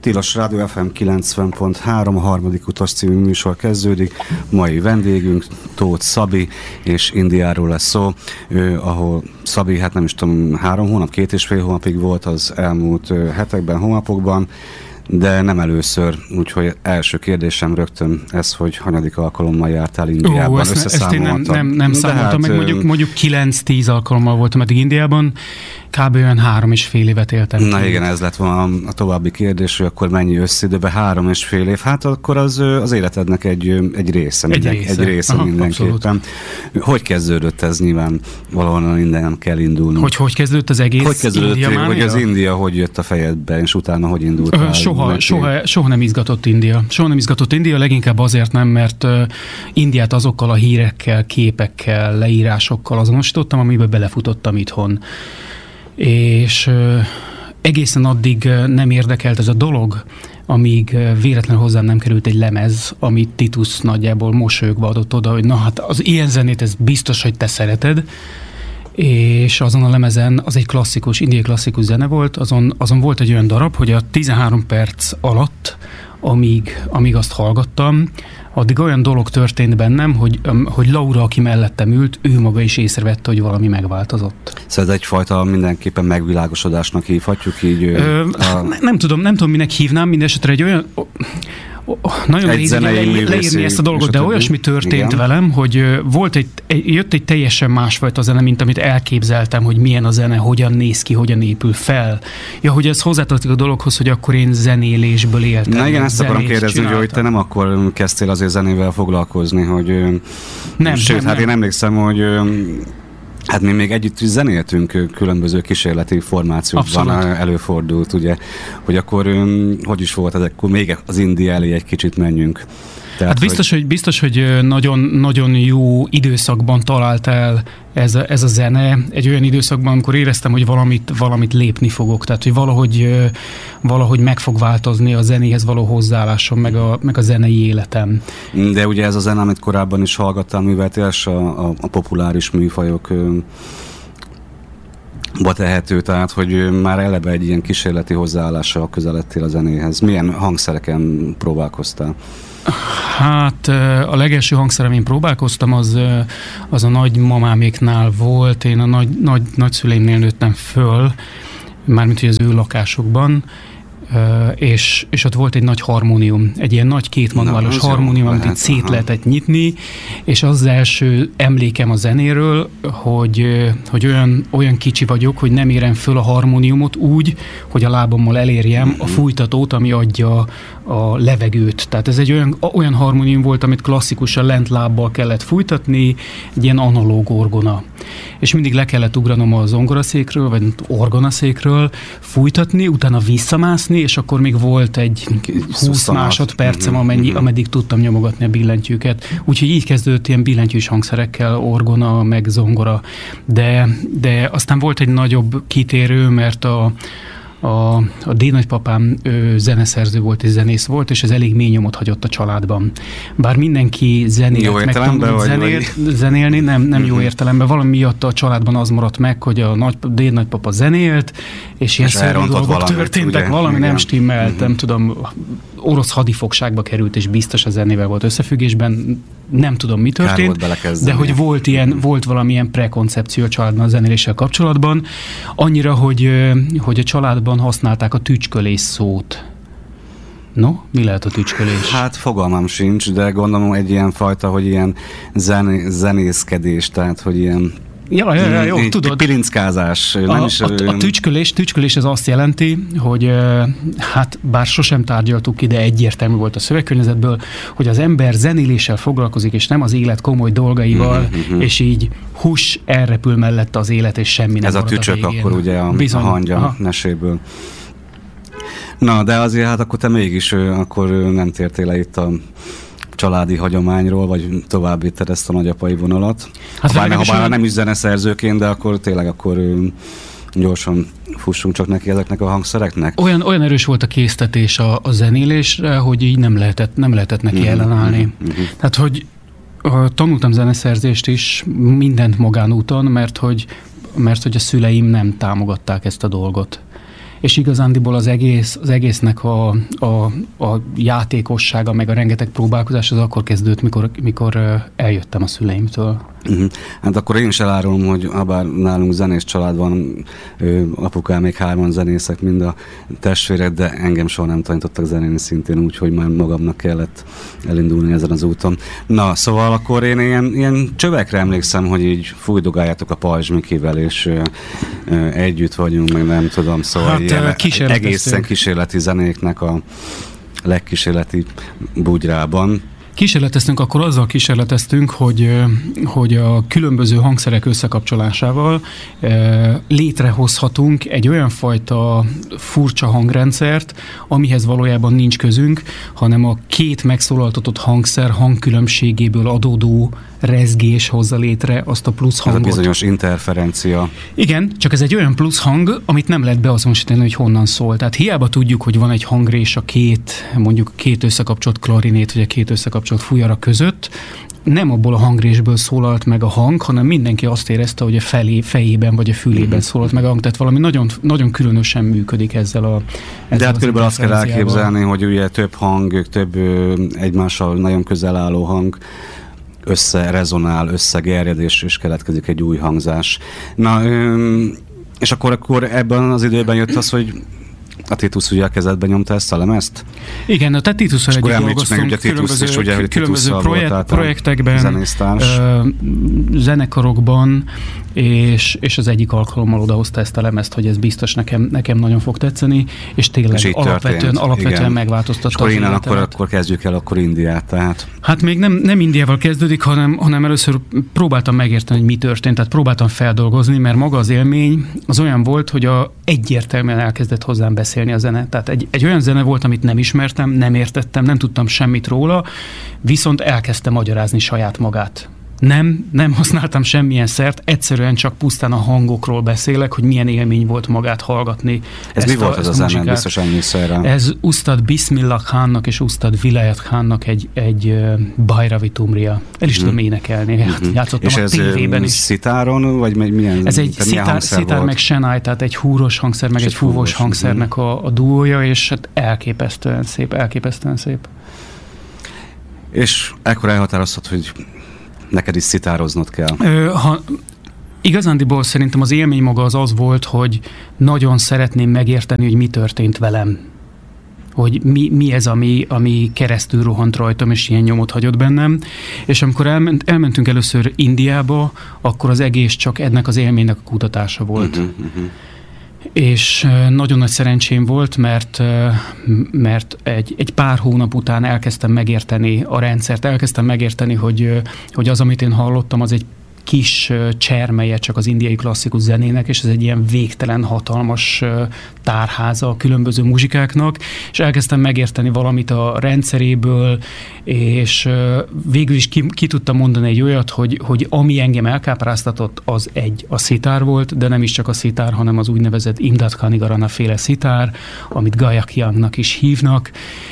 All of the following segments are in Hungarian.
Tilos Rádió FM 90.3, a harmadik utas című műsor kezdődik. Mai vendégünk Tóth Szabi, és Indiáról lesz szó, ahol Szabi, hát nem is tudom, 3 hónap, 2,5 hónapig volt az elmúlt hetekben, hónapokban, de nem először, úgyhogy első kérdésem rögtön ez, hogy hanyadik alkalommal jártál Indiában. Ezt én nem számoltam meg, mondjuk 9-10 alkalommal voltam eddig Indiában, kb. Olyan 3,5 évet éltem. Na igen, ez lett volna a további kérdés, hogy akkor mennyi összidőben, 3,5 év, hát akkor az életednek egy része. Egy része mindenképpen. Abszolút. Hogy kezdődött ez? Nyilván valahonnan innen kell indulni. Hogy kezdődött az egész? Hogy kezdődött, India, hogy az India hogy jött a fejedbe, és utána hogy indultál? Soha nem izgatott India. Soha nem izgatott India, leginkább azért nem, mert Indiát azokkal a hírekkel, képekkel, leírásokkal azonosítottam, amiben belefutottam itthon. És egészen addig nem érdekelt ez a dolog, amíg véletlenül hozzám nem került egy lemez, amit Titus nagyjából mosolyogva adott oda, hogy na hát az ilyen zenét, ez biztos, hogy te szereted. És azon a lemezen, az egy klasszikus, indiai klasszikus zene volt, azon volt egy olyan darab, hogy a 13 perc alatt, amíg azt hallgattam, addig olyan dolog történt bennem, hogy Laura, aki mellettem ült, ő maga is észrevette, hogy valami megváltozott. Szóval ez egyfajta mindenképpen megvilágosodásnak hívhatjuk így? Nem tudom, minek hívnám, mindesetre egy olyan... Nagyon nehéz leírni ezt a dolgot, de olyasmi történt velem, hogy jött egy teljesen másfajta zene, mint amit elképzeltem, hogy milyen a zene, hogyan néz ki, hogyan épül fel. Ja, hogy ez hozzátartozik a dologhoz, hogy akkor én zenélésből éltem. Na igen, ezt akarom kérdezni, hogy te nem akkor kezdtél azért zenével foglalkozni, hogy... Nem. Hát én emlékszem, hogy... Hát mi még együtt is zenéltünk, különböző kísérleti formációkban előfordult, ugye, hogy akkor hogy is volt ez, akkor még az India elé egy kicsit menjünk. Tehát, hát biztos, hogy nagyon, nagyon jó időszakban talált el ez a zene, egy olyan időszakban, amikor éreztem, hogy valamit lépni fogok, tehát hogy valahogy meg fog változni a zenéhez való hozzáállásom, meg a zenei életem. De ugye ez a zene, amit korábban is hallgattál, műveltél, a populáris műfajok tehető, tehát hogy már eleve egy ilyen kísérleti hozzáállással közeledtél a zenéhez. Milyen hangszereken próbálkoztál? Hát a legelső hangszer, amin próbálkoztam, az a nagymamáméknál volt. Én a nagyszüleimnél nőttem föl, mármint hogy az ő lakásukban, és ott volt egy nagy harmónium, egy ilyen nagy kétmanuálos harmónium, amit itt szét lehetett nyitni, és az első emlékem a zenéről, hogy olyan kicsi vagyok, hogy nem érem föl a harmóniumot úgy, hogy a lábammal elérjem a fújtatót, ami adja a levegőt. Tehát ez egy olyan harmónium volt, amit klasszikusan lent lábbal kellett fújtatni, egy ilyen analóg orgona. És mindig le kellett ugranom a zongoraszékről, vagy orgonaszékről, fújtatni, utána visszamászni, és akkor még volt egy 20 másodpercem, ameddig tudtam nyomogatni a billentyűket. Úgyhogy így kezdődött ilyen billentyűs hangszerekkel, orgona, meg zongora. De aztán volt egy nagyobb kitérő, mert a dédnagypapám zeneszerző volt és zenész volt, és ez elég mély nyomot hagyott a családban. Bár mindenki zenélt, megtanult zenélni, nem jó értelemben. Valami miatt a családban az maradt meg, hogy a dédnagypapa zenélt, és ilyen szörnyű dolgok történtek, ugye? Valami nem stimmelt, nem tudom, orosz hadifogságba került, és biztos a zenével volt összefüggésben, nem tudom, mi történt, de hogy volt valamilyen prekoncepció a családban a zenéléssel kapcsolatban, annyira, hogy a családban használták a tücskölés szót. No, mi lehet a tücskölés? Hát fogalmam sincs, de gondolom egy ilyen fajta, hogy ilyen zenészkedés, tehát hogy ilyen jó, tudod. Pirinckázás. A tücskölés az azt jelenti, hogy hát bár sosem tárgyaltuk ki, de egyértelmű volt a szövegkörnyezetből, hogy az ember zenéléssel foglalkozik, és nem az élet komoly dolgaival, és így elrepül mellette az élet, és semmi nem marad a végén. Ez a tücsök akkor ugye a hangya meséből. Na, de azért hát akkor te mégis akkor nem tértél le itt a családi hagyományról, vagy tovább vitted ezt a nagyapai vonalat. Hát ha bár nem is zeneszerzőként, de akkor tényleg gyorsan fussunk csak neki ezeknek a hangszereknek. Olyan erős volt a késztetés a zenélésre, hogy így nem lehetett neki ellenállni. Tehát, hogy tanultam zeneszerzést is, mindent magánúton, mert hogy a szüleim nem támogatták ezt a dolgot. és igazándiból az egésznek a játékossága, meg a rengeteg próbálkozás az akkor kezdődött, mikor eljöttem a szüleimtől. Hát akkor én is elárulom, hogy habár nálunk zenés család van, apukám még 3 zenészek, mind a testvérek, de engem soha nem tanítottak zenélni szintén, úgyhogy már magamnak kellett elindulni ezen az úton. Na, szóval akkor én ilyen csövekre emlékszem, hogy így fújdogáljátok a Pajzs Mikivel, és együtt vagyunk, meg nem tudom, szóval hát, egészen kísérleti zenéknek a legkísérleti bugyrában. Kísérleteztünk, akkor azzal kísérleteztünk, hogy a különböző hangszerek összekapcsolásával létrehozhatunk egy olyan fajta furcsa hangrendszert, amihez valójában nincs közünk, hanem a két megszólaltatott hangszer hangkülönbségéből adódó rezgés hozza létre azt a plusz hangot. Ez a bizonyos interferencia. Igen, csak ez egy olyan plusz hang, amit nem lehet beazonosítani, hogy honnan szól. Tehát hiába tudjuk, hogy van egy hangrés a mondjuk két összekapcsolt klarinét, vagy a két összekapcsolt fujara között, nem abból a hangrésből szólalt meg a hang, hanem mindenki azt érezte, hogy a fejében vagy a fülében szólalt meg a hang. Tehát valami nagyon, nagyon különösen működik ezzel de hát körülbelül azt kell elképzelni, hogy ugye több hang, több egymással nagyon közel álló hang összerezonál, összegerjed, és keletkezik egy új hangzás. Na, és akkor ebben az időben jött az, hogy a Titus ugye a kezedben nyomta ezt a lemezt? Igen, tehát Titusszal együtt dolgoztunk különböző projektekben, zenekarokban, és az egyik alkalommal odahozta ezt a lemezt, hogy ez biztos nekem nagyon fog tetszeni, és tényleg és alapvetően megváltoztatta az életemet. Akkor kezdjük el Indiát, tehát. Hát még nem Indiával kezdődik, hanem először próbáltam megérteni, hogy mi történt, tehát próbáltam feldolgozni, mert maga az élmény az olyan volt, hogy egyértelműen elkezdett hozzám beszélni a zene. Tehát egy olyan zene volt, amit nem ismertem, nem értettem, nem tudtam semmit róla, viszont elkezdte magyarázni saját magát. Nem használtam semmilyen szert, egyszerűen csak pusztán a hangokról beszélek, hogy milyen élmény volt magát hallgatni. Ez mi volt az a zene? Biztos emlékszel rá. Ez Ustad Bismillah Khannak és Ustad Vilayat Khannak egy Bhairavi Tumria. El is tudom énekelni. Játszottam és a tévében is. Ez szitáron, vagy milyen? Ez egy szitár meg senai, tehát egy húros hangszer, meg egy fúvós hangszernek a duója, és hát elképesztően szép. És ekkor elhatároztad, hogy neked is szitároznod kell. Igazándiból szerintem az élmény maga az volt, hogy nagyon szeretném megérteni, hogy mi történt velem. Hogy mi ez, ami keresztül rohant rajtam, és ilyen nyomot hagyott bennem. És amikor elmentünk először Indiába, akkor az egész csak ennek az élménynek a kutatása volt. És nagyon nagy szerencsém volt, mert egy pár hónap után elkezdtem megérteni a rendszert, elkezdtem megérteni, hogy az, amit én hallottam, az egy kis csermelye csak az indiai klasszikus zenének, és ez egy ilyen végtelen hatalmas tárháza a különböző muzsikáknak, és elkezdtem megérteni valamit a rendszeréből, és végül is ki tudtam mondani egy olyat, hogy ami engem elkápráztatott, az a szitár volt, de nem is csak a szitár, hanem az úgynevezett Imdad Kanigarana féle szitár, amit Gayakiangnak is hívnak,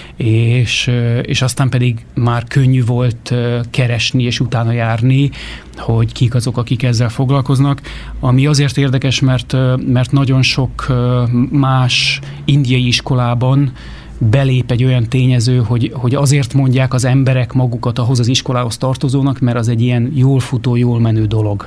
és aztán pedig már könnyű volt keresni és utána járni, hogy kik azok, akik ezzel foglalkoznak, ami azért érdekes, mert nagyon sok más indiai iskolában belép egy olyan tényező, hogy azért mondják az emberek magukat ahhoz az iskolához tartozónak, mert az egy ilyen jól futó, jól menő dolog.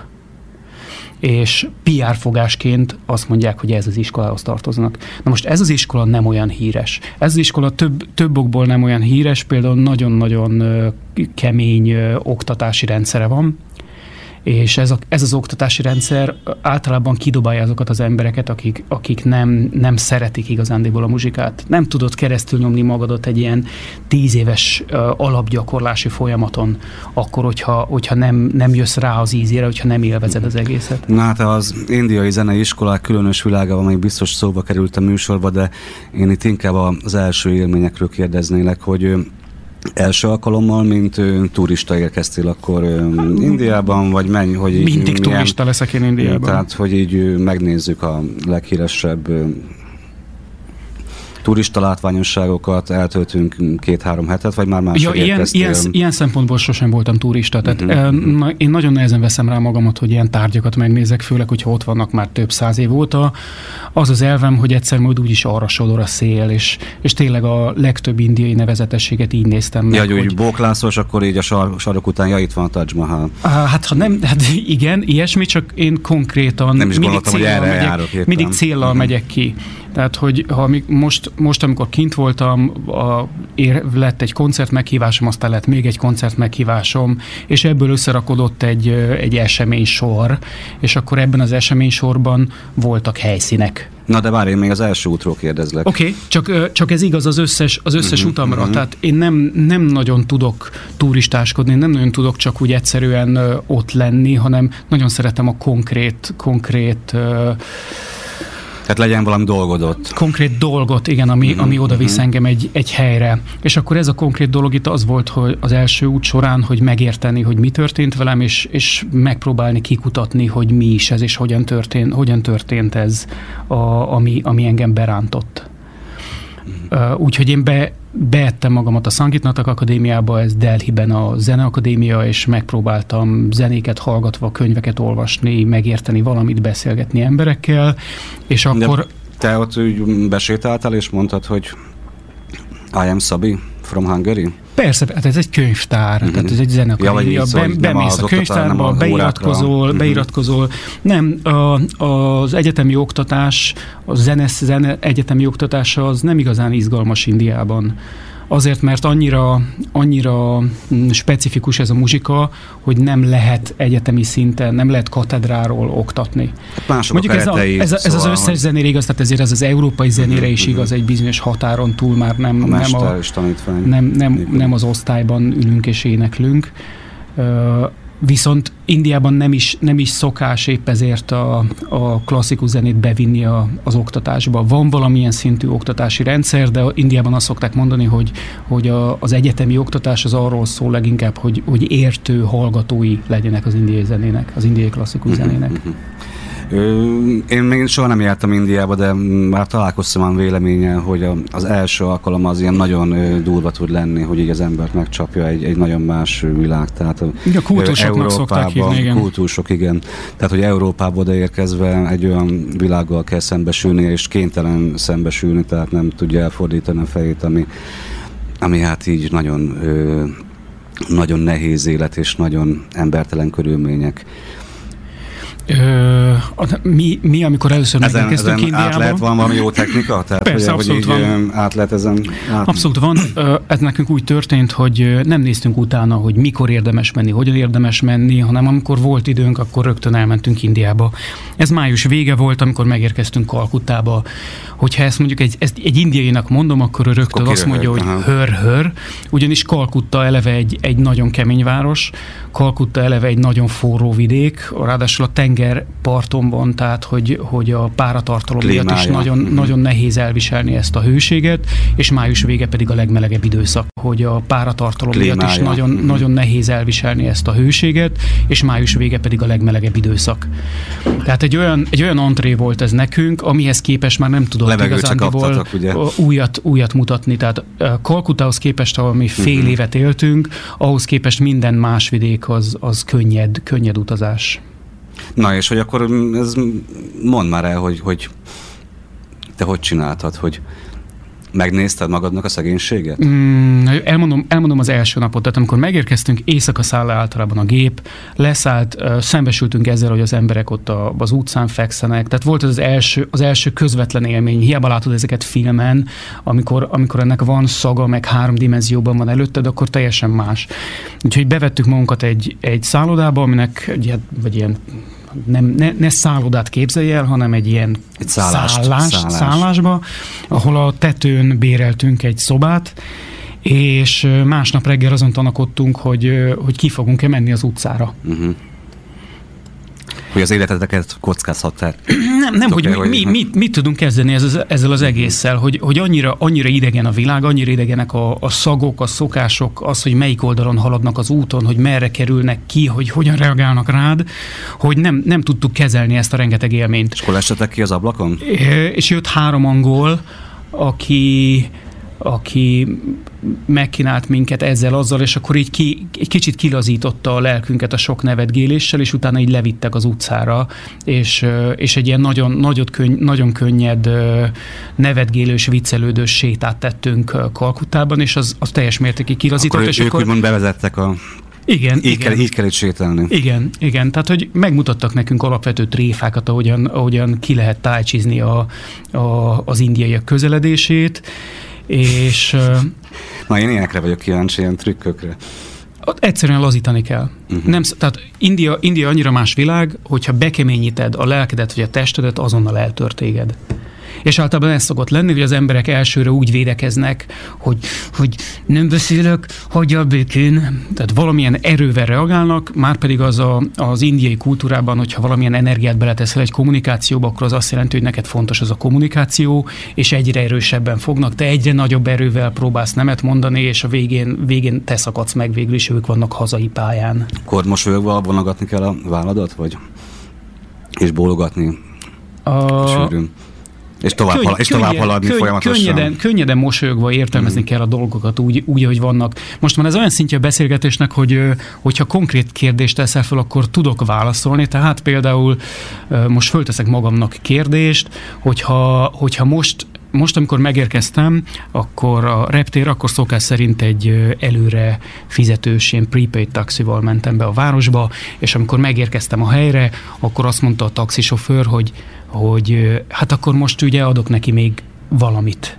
És PR fogásként azt mondják, hogy ez az iskolához tartoznak. Na most ez az iskola nem olyan híres. Ez az iskola több okból nem olyan híres, például nagyon-nagyon kemény oktatási rendszere van, és ez az oktatási rendszer általában kidobálja azokat az embereket, akik nem szeretik igazándiból a muzsikát. Nem tudod keresztül nyomni magadat egy ilyen 10 éves alapgyakorlási folyamaton, akkor, hogyha nem jössz rá az ízére, hogyha nem élvezed az egészet. Na hát az indiai zenei iskolák különös világában még biztos szóba került a műsorba, de én itt inkább az első élményekről kérdeznélek, hogy első alkalommal, mint turista érkeztél akkor Indiában, vagy menj, hogy így mindig turista leszek én Indiában. Tehát, hogy így megnézzük a leghíresebb turista látványosságokat, eltöltünk 2-3 hetet, vagy már máshogy érkeztél? Ilyen szempontból sosem voltam turista, tehát én nagyon nehezen veszem rá magamat, hogy ilyen tárgyakat megnézek, főleg, hogyha ott vannak már több 100 év óta. Az az elvem, hogy egyszer majd úgyis arra sodor a szél, és tényleg a legtöbb indiai nevezetességet így néztem meg. Ja, hogy bóklászos, akkor így a sarok után, ja, itt van a Taj Mahal. Hát igen, ilyesmi, csak én konkrétan nem is gondoltam, hogy erre járok éppen. Mindig céllal megyek ki. Tehát, hogy ha most amikor kint voltam, lett egy koncert meghívásom, aztán lett még egy koncert meghívásom, és ebből összerakodott egy eseménysor, és akkor ebben az eseménysorban voltak helyszínek. Na de várj, én még az első útról kérdezlek. Oké, csak ez igaz az összes utamra. Tehát én nem nagyon tudok turistáskodni, nem nagyon tudok csak úgy egyszerűen ott lenni, hanem nagyon szeretem a konkrét tehát legyen valami dolgod ott. Konkrét dolgot, igen, ami oda visz engem egy helyre. És akkor ez a konkrét dolog itt az volt, hogy az első út során, hogy megérteni, hogy mi történt velem, és megpróbálni kikutatni, hogy mi is ez, és hogyan történt ez, ami engem berántott. Úgyhogy én beettem magamat a Sangeet Natak Akadémiába, ez Delhiben a Zeneakadémia, és megpróbáltam zenéket hallgatva, könyveket olvasni, megérteni valamit, beszélgetni emberekkel, és akkor... De te ott úgy besétáltál, és mondtad, hogy I am Sabi from Hungary? Persze, hát ez egy könyvtár, tehát ez egy zeneakadémia. Bemész a könyvtárba, beiratkozol. Nem, az egyetemi oktatás, a zene egyetemi oktatása az nem igazán izgalmas Indiában. Azért, mert annyira specifikus ez a muzsika, hogy nem lehet egyetemi szinten, nem lehet katedráról oktatni. Mondjuk ez az összes zenére igaz, tehát ezért ez az európai zenére is igaz, egy bizonyos határon túl már nem az osztályban ülünk és éneklünk. Viszont Indiában nem is szokás épp ezért a klasszikus zenét bevinni az oktatásba. Van valamilyen szintű oktatási rendszer, de Indiában azt szokták mondani, hogy az egyetemi oktatás az arról szól leginkább, hogy értő hallgatói legyenek az indiai zenének, az indiai klasszikus zenének. Én még soha nem jártam Indiába, de már találkoztam olyan véleménnyel, hogy az első alkalom az ilyen nagyon durva tud lenni, hogy így az embert megcsapja egy nagyon más világ. Tehát a kultúrsoknak szokták hívni, igen. Kultúrsok, igen. Tehát, hogy Európába odaérkezve egy olyan világgal kell szembesülni, és kénytelen szembesülni, tehát nem tudja elfordítani a fejét, ami hát így nagyon, nagyon nehéz élet, és nagyon embertelen körülmények. Mi amikor először megérkeztünk Indiába... Át lehet van valami jó technika? Tehát, persze, abszolút van. Át lehet ezen... Abszolút van. Ez nekünk úgy történt, hogy nem néztünk utána, hogy mikor érdemes menni, hogyan érdemes menni, hanem amikor volt időnk, akkor rögtön elmentünk Indiába. Ez május vége volt, amikor megérkeztünk Kalkuttába. Hogyha ezt mondjuk egy indiainak mondom, akkor rögtön azt mondja, hogy hör. Ugyanis Kalkutta eleve egy nagyon kemény város, Kalkutta eleve egy nagyon forró vidék, ráadásul a tengerparton van, tehát hogy a páratartalom miatt is nagyon nehéz elviselni ezt a hőséget, és május vége pedig a legmelegebb időszak, hogy a páratartalom miatt is nagyon nehéz elviselni ezt a hőséget, és május vége pedig a legmelegebb időszak. Tehát egy olyan antré volt ez nekünk, amihez képest már nem tudott igazándiból újat mutatni. Tehát Kalkuttához képest, ahol mi fél évet éltünk, ahhoz képest minden más vidék az könnyed utazás. Na és hogy akkor mondd már el, hogy te hogy csináltad, hogy megnézted magadnak a szegénységet? Elmondom az első napot. Tehát amikor megérkeztünk, éjszaka száll le általában a gép, leszállt, szembesültünk ezzel, hogy az emberek ott az utcán fekszenek. Tehát volt az első közvetlen élmény. Hiába látod ezeket filmen, amikor ennek van szaga, meg 3 dimenzióban van előtted, akkor teljesen más. Úgyhogy bevettük magunkat egy szállodába, aminek vagy ilyen ne szállodát képzelj el, hanem egy ilyen szállásba, ahol a tetőn béreltünk egy szobát, és másnap reggel azon tanakodtunk, hogy ki fogunk-e menni az utcára. Hogy az életeteket kockázhatták. Nem, hogy mit tudunk kezdeni ezzel az egésszel, hogy annyira idegen a világ, annyira idegenek a szagok, a szokások, az, hogy melyik oldalon haladnak az úton, hogy merre kerülnek ki, hogy hogyan reagálnak rád, hogy nem tudtuk kezelni ezt a rengeteg élményt. És akkor lessetek ki az ablakon? És jött 3 angol, aki megkínált minket azzal, és akkor így egy kicsit kilazította a lelkünket a sok nevetgéléssel, és utána így levittek az utcára, és egy ilyen nagyon könnyed nevetgélős, viccelődős sétát tettünk Kalkuttában, és az teljes mértékig kilazított. Akkor és ők úgymond bevezettek Igen. Így kell itt sétálni. Igen. Tehát, hogy megmutattak nekünk alapvető tréfákat, ahogyan ki lehet tájcsizni az indiaiak közeledését, és... Na, én ilyenekre vagyok kíváncsi, ilyen trükkökre. Egyszerűen lazítani kell. Tehát India annyira más világ, hogyha bekeményíted a lelkedet vagy a testedet, azonnal eltör téged. És általában ez szokott lenni, hogy az emberek elsőre úgy védekeznek, hogy nem beszélek, hagyja békén. Tehát valamilyen erővel reagálnak, márpedig az indiai kultúrában, hogyha valamilyen energiát beleteszel egy kommunikációba, akkor az azt jelenti, hogy neked fontos az a kommunikáció, és egyre erősebben fognak, te egyre nagyobb erővel próbálsz nemet mondani, és a végén te szakadsz meg végül, és ők vannak hazai pályán. Akkor mosolyogva vonogatni kell a válladat, vagy? És bólogatni sűrűn. És tovább haladni folyamatosan. Könnyeden mosolyogva értelmezni kell a dolgokat úgy, ahogy vannak. Most már ez olyan szintje a beszélgetésnek, hogyha konkrét kérdést teszel fel, akkor tudok válaszolni. Tehát például most fölteszek magamnak kérdést, hogyha most, amikor megérkeztem, akkor a reptér, akkor szokás szerint egy előre fizetős, ilyen prepaid taxival mentem be a városba, és amikor megérkeztem a helyre, akkor azt mondta a taxisofőr, hogy hát akkor most ugye adok neki még valamit.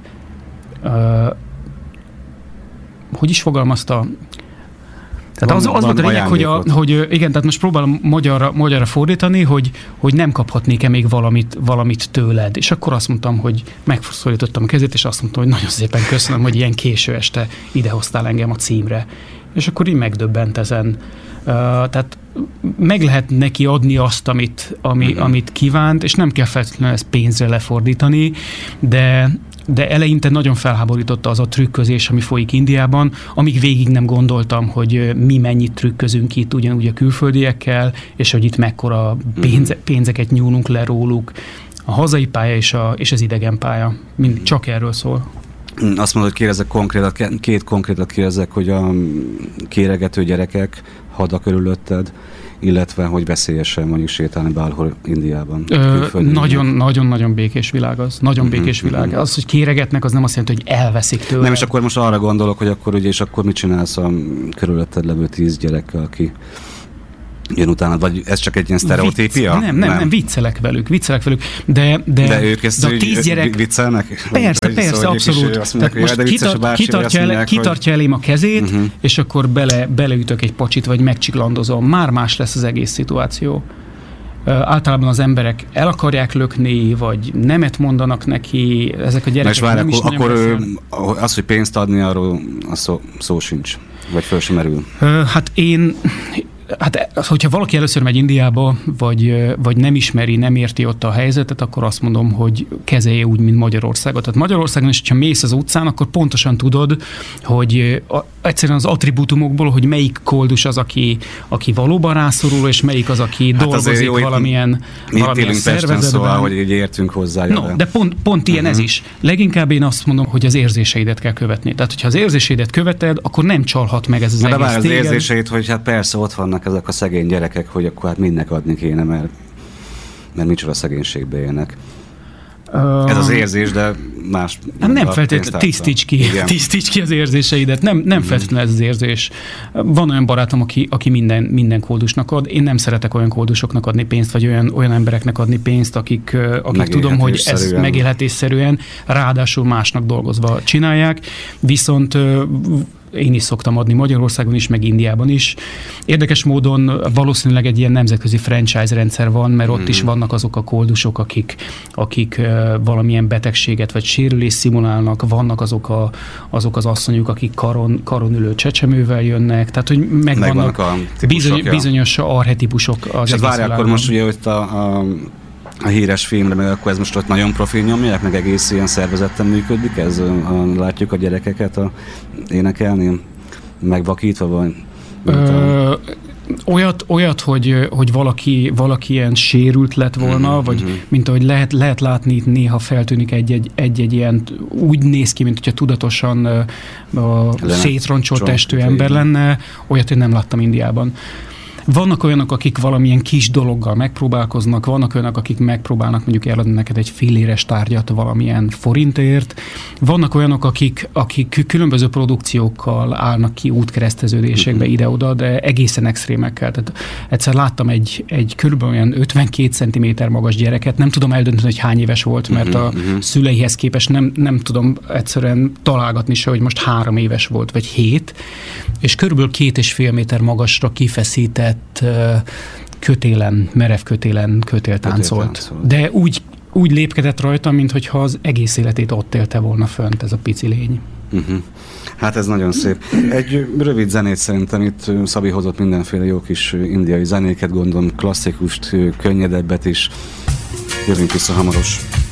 Hogy is fogalmazta? Tehát az volt a lényeg, hogy igen, tehát most próbálom magyarra fordítani, hogy nem kaphatnék-e még valamit tőled. És akkor azt mondtam, hogy megszólítottam a kezét, és azt mondtam, hogy nagyon szépen köszönöm, hogy ilyen késő este idehoztál engem a címre. És akkor így megdöbbent ezen. Tehát meg lehet neki adni azt, amit kívánt, és nem kell feltétlenül ezt pénzre lefordítani, de eleinte nagyon felháborította az a trükközés, ami folyik Indiában, amíg végig nem gondoltam, hogy mi mennyit trükközünk itt ugyanúgy a külföldiekkel, és hogy itt mekkora pénzeket nyúlunk le róluk. A hazai pálya és az idegen pálya. Csak erről szól. Azt mondod, hogy kérdezek két konkrétat kérdezek, hogy a kéregető gyerekek hadak körülötted, illetve hogy veszélyesen mondjuk sétálni bárhol Indiában. Nagyon békés világ az. Nagyon békés világ. Az, hogy kéregetnek, az nem azt jelenti, hogy elveszik tőle. Nem, és akkor most arra gondolok, hogy akkor ugye, és akkor mit csinálsz a körülötted levő 10 gyerekkel, aki jön utána, vagy ez csak egy ilyen sztereotípia? Nem, viccelek velük. De ők ezt a 10 gyerek... viccelnek? Persze, abszolút. Kitartja elém a kezét, és akkor beleütök egy pacsit, vagy megcsiklandozom. Már más lesz az egész szituáció. Általában az emberek el akarják lökni, vagy nemet mondanak neki, ezek a gyerekek nem is nagyon beszélnek. Az, hogy pénzt adni, arról szó sincs, vagy föl sem merül. Hogyha valaki először megy Indiába, vagy nem ismeri, nem érti ott a helyzetet, akkor azt mondom, hogy kezelje úgy, mint Magyarországot. Tehát Magyarországon is, hogyha mész az utcán, akkor pontosan tudod, hogy egyszerűen az attribútumokból, hogy melyik koldus az, aki valóban rászorul, és melyik az, aki dolgozik valamilyen szervezetben. Szóval, hogy így értünk hozzá. De pont ilyen ez is. Leginkább én azt mondom, hogy az érzéseidet kell követni. Tehát, hogyha az érzéseidet követed, akkor nem csalhat meg ez az egész téged. De az érzéseid, hogy hát persze ott vannak ezek a szegény gyerekek, hogy akkor hát mindnek adni kéne, mert micsoda szegénységbe élnek. Ez az érzés, de más... Nem feltétlenül tisztíts ki az érzéseidet, nem feltétlenül ez az érzés. Van olyan barátom, aki minden koldusnak ad. Én nem szeretek olyan koldusoknak adni pénzt, vagy olyan embereknek adni pénzt, akik tudom, hogy ez megélhetésszerűen, ráadásul másnak dolgozva csinálják, viszont én is szoktam adni Magyarországon is, meg Indiában is. Érdekes módon valószínűleg egy ilyen nemzetközi franchise rendszer van, mert ott is vannak azok a koldusok, akik valamilyen betegséget vagy sérülést szimulálnak, vannak azok az asszonyok, akik karon ülő csecsemővel jönnek, tehát hogy megvannak a bizonyos archetipusok az egész világon. Akkor most ugye ott a híres filmre, meg akkor ez most ott nagyon profil nyomják, meg egész ilyen szervezetten működik, ez látjuk a gyerekeket énekelni, megvakítva, vagy? Olyat, hogy valaki ilyen sérült lett volna, vagy mint ahogy lehet látni, itt néha feltűnik egy ilyen, úgy néz ki, mint hogyha tudatosan szétroncsolt testű ember lenne, olyat én nem láttam Indiában. Vannak olyanok, akik valamilyen kis dologgal megpróbálkoznak, vannak olyanok, akik megpróbálnak mondjuk eladni neked egy filléres tárgyat valamilyen forintért, vannak olyanok, akik különböző produkciókkal állnak ki útkereszteződésekbe ide-oda, de egészen extrémekkel. Tehát egyszer láttam egy körülbelül olyan 52 cm magas gyereket, nem tudom eldönteni, hogy hány éves volt, mert a szüleihez képest nem tudom egyszerűen találgatni se, hogy most 3 éves volt, vagy 7, és körülbelül 2,5 méter magasra kifeszített merev kötéltáncolt. De úgy lépkedett rajta, mintha az egész életét ott élte volna fönt ez a pici lény. Hát ez nagyon szép. Egy rövid zenét szerintem itt Szabi hozott mindenféle jó kis indiai zenéket, gondolom klasszikust, könnyedebbet is. Jövünk vissza hamaros.